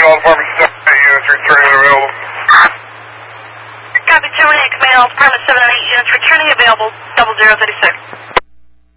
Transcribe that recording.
all department 7 units returning available. Copy 218, command all department 7 and 8 units returning available, 0036.